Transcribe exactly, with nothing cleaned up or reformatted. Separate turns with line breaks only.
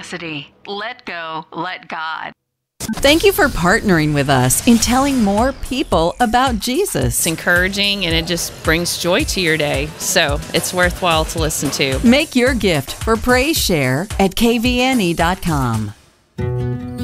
generosity. Let go, let God.
Thank you for partnering with us in telling more people about Jesus.
It's encouraging and it just brings joy to your day. So it's worthwhile to listen to.
Make your gift for Praise Share at K V N E dot com.